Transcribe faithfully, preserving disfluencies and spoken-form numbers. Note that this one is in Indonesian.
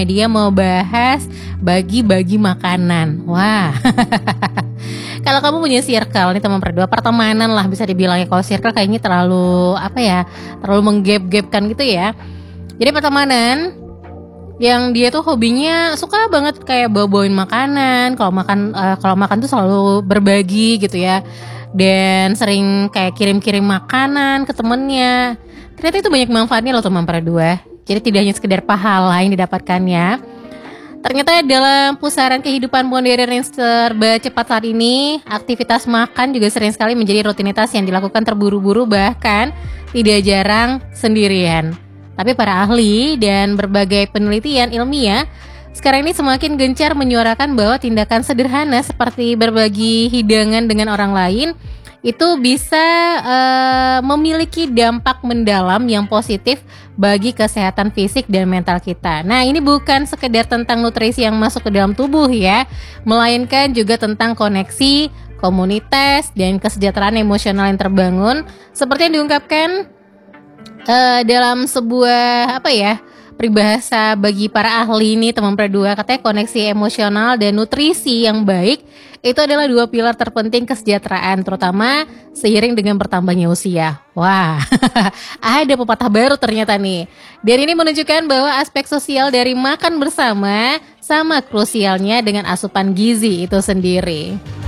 Dia mau bahas bagi-bagi makanan. Wah. Kalau kamu punya circle nih teman berdua, pertemanan lah bisa dibilang ya. Kalau circle kayaknya terlalu apa ya, terlalu menggap-gapkan gitu ya. Jadi pertemanan yang dia tuh hobinya suka banget kayak bawa-bawain makanan. Kalau makan uh, kalau makan tuh selalu berbagi gitu ya. Dan sering kayak kirim-kirim makanan ke temennya. Ternyata itu banyak manfaatnya loh teman berdua. Jadi tidak hanya sekedar pahala yang didapatkannya. Ternyata dalam pusaran kehidupan modern yang serba cepat saat ini, aktivitas makan juga sering sekali menjadi rutinitas yang dilakukan terburu-buru, bahkan tidak jarang sendirian. Tapi para ahli dan berbagai penelitian ilmiah sekarang ini semakin gencar menyuarakan bahwa tindakan sederhana seperti berbagi hidangan dengan orang lain itu bisa uh, memiliki dampak mendalam yang positif bagi kesehatan fisik dan mental kita. Nah, ini bukan sekedar tentang nutrisi yang masuk ke dalam tubuh ya, melainkan juga tentang koneksi, komunitas, dan kesejahteraan emosional yang terbangun. Seperti yang diungkapkan uh, dalam sebuah apa ya, peribahasa bagi para ahli ini teman berdua, katanya koneksi emosional dan nutrisi yang baik itu adalah dua pilar terpenting kesejahteraan, terutama seiring dengan bertambahnya usia. Wah, ada pepatah baru ternyata nih. Dan ini menunjukkan bahwa aspek sosial dari makan bersama sama krusialnya dengan asupan gizi itu sendiri.